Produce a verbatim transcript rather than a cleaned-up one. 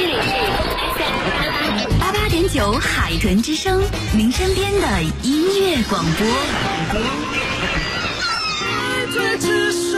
这里是 F M 八八点九海豚之声，您身边的音乐广播。